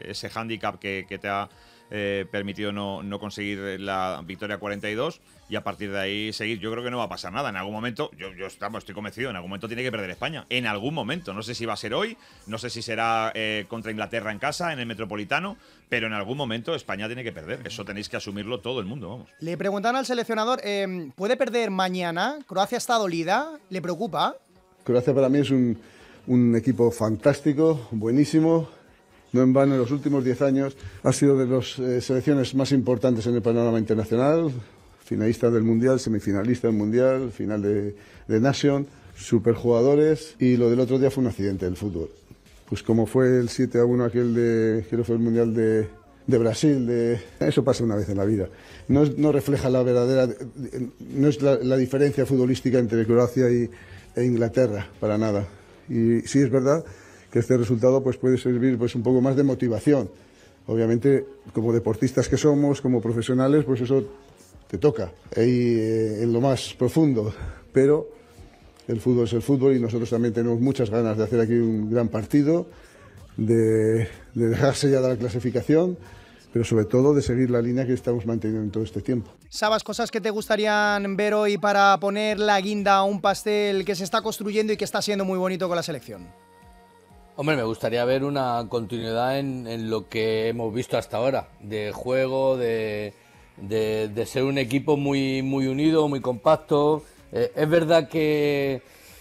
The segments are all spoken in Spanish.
ese hándicap que te ha permitido no conseguir la victoria 42 y a partir de ahí seguir. Yo creo que no va a pasar nada. En algún momento, estoy convencido, en algún momento tiene que perder España. En algún momento. No sé si va a ser hoy, no sé si será contra Inglaterra en casa, en el Metropolitano, pero en algún momento España tiene que perder. Eso tenéis que asumirlo todo el mundo, vamos. Le preguntaron al seleccionador, ¿puede perder mañana? ¿Croacia está dolida? ¿Le preocupa? Croacia para mí es un equipo fantástico, buenísimo. No en vano, en los últimos 10 años ha sido de las selecciones más importantes en el panorama internacional. Finalista del Mundial, semifinalista del Mundial, final de Nation, superjugadores. Y lo del otro día fue un accidente del fútbol. Pues como fue el 7-1 aquel creo que fue el Mundial de Brasil, eso pasa una vez en la vida. No refleja la verdadera, no es la diferencia futbolística entre Croacia e Inglaterra, para nada. Y sí es verdad que este resultado pues puede servir pues un poco más de motivación. Obviamente, como deportistas que somos, como profesionales, pues eso te toca ahí en lo más profundo. Pero el fútbol es el fútbol y nosotros también tenemos muchas ganas de hacer aquí un gran partido, de dejarse ya de la clasificación, pero sobre todo de seguir la línea que estamos manteniendo en todo este tiempo. ¿Sabes cosas que te gustarían ver hoy para poner la guinda a un pastel que se está construyendo y que está siendo muy bonito con la selección? Hombre, me gustaría ver una continuidad en lo que hemos visto hasta ahora, de juego, de ser un equipo muy unido, muy compacto. Es verdad que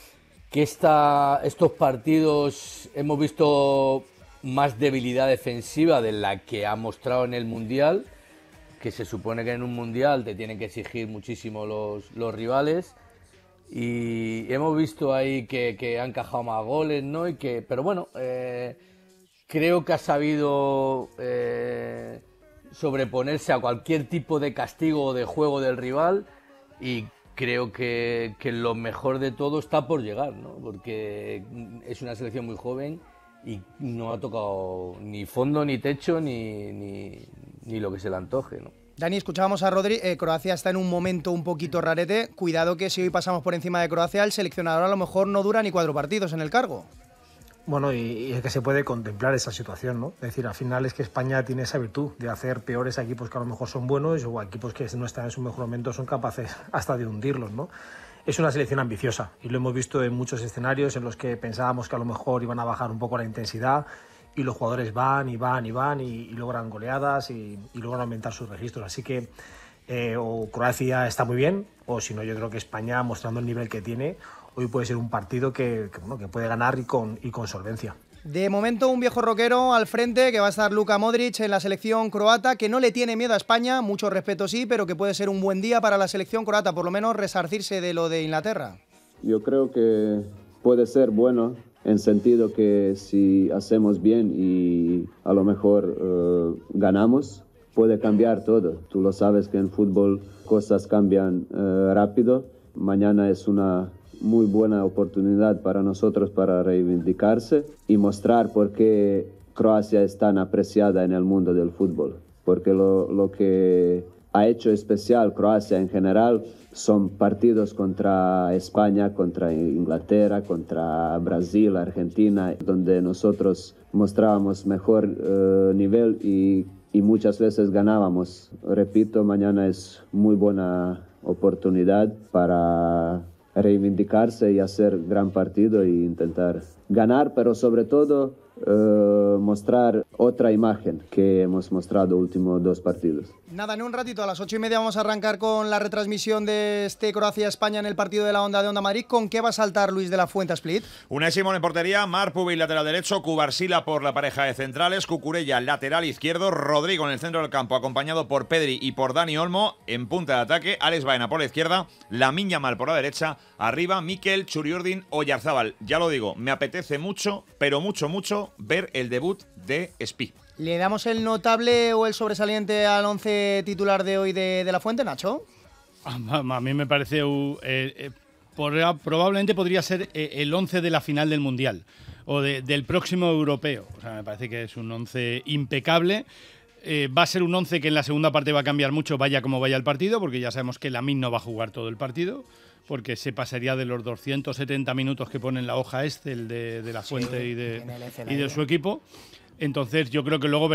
estos partidos hemos visto más debilidad defensiva de la que ha mostrado en el Mundial, que se supone que en un Mundial te tienen que exigir muchísimo los rivales. Y hemos visto ahí que han encajado más goles, ¿no? Pero bueno, creo que ha sabido sobreponerse a cualquier tipo de castigo o de juego del rival y creo que lo mejor de todo está por llegar, ¿no? Porque es una selección muy joven y no ha tocado ni fondo, ni techo, ni lo que se le antoje, ¿no? Dani, escuchábamos a Rodri, Croacia está en un momento un poquito rarete. Cuidado que si hoy pasamos por encima de Croacia, el seleccionador a lo mejor no dura ni 4 partidos en el cargo. Bueno, y es que se puede contemplar esa situación, ¿no? Es decir, al final es que España tiene esa virtud de hacer peores a equipos que a lo mejor son buenos o a equipos que no están en su mejor momento son capaces hasta de hundirlos, ¿no? Es una selección ambiciosa y lo hemos visto en muchos escenarios en los que pensábamos que a lo mejor iban a bajar un poco la intensidad y los jugadores van y logran goleadas y logran aumentar sus registros. Así que o Croacia está muy bien o si no, yo creo que España, mostrando el nivel que tiene, hoy puede ser un partido que puede ganar y con solvencia. De momento un viejo roquero al frente, que va a estar Luka Modric en la selección croata, que no le tiene miedo a España, mucho respeto sí, pero que puede ser un buen día para la selección croata, por lo menos resarcirse de lo de Inglaterra. Yo creo que puede ser bueno, en sentido que si hacemos bien y a lo mejor ganamos, puede cambiar todo. Tú lo sabes que en fútbol cosas cambian rápido. Mañana es una muy buena oportunidad para nosotros para reivindicarse y mostrar por qué Croacia es tan apreciada en el mundo del fútbol. Porque lo que ha hecho especial Croacia en general son partidos contra España, contra Inglaterra, contra Brasil, Argentina, donde nosotros mostrábamos mejor nivel y muchas veces ganábamos. Repito, mañana es muy buena oportunidad para reivindicarse y hacer gran partido e intentar ganar, pero sobre todo mostrar otra imagen que hemos mostrado últimos 2 partidos. Nada, en un ratito a las 8:30 vamos a arrancar con la retransmisión de este Croacia-España en el partido de la Onda de Onda Madrid. ¿Con qué va a saltar Luis de la Fuente a Split? Unai Simón en portería, Marc Pubill lateral derecho, Cubarsila por la pareja de centrales, Cucurella lateral izquierdo, Rodrigo en el centro del campo acompañado por Pedri y por Dani Olmo en punta de ataque, Alex Baena por la izquierda, Lamine Yamal por la derecha, arriba Mikel, Churiurdin, Oyarzábal. Ya lo digo, me apetece mucho, pero mucho ver el debut de Spi. ¿Le damos el notable o el sobresaliente al 11 titular de hoy de la Fuente, Nacho? A mí me parece probablemente podría ser el 11 de la final del Mundial o del próximo europeo. O sea, me parece que es un 11 impecable. Va a ser un 11 que en la segunda parte va a cambiar mucho, vaya como vaya el partido, porque ya sabemos que Lamine no va a jugar todo el partido, porque se pasaría de los 270 minutos que pone en la hoja Excel de la Fuente y de su equipo. Entonces yo creo que luego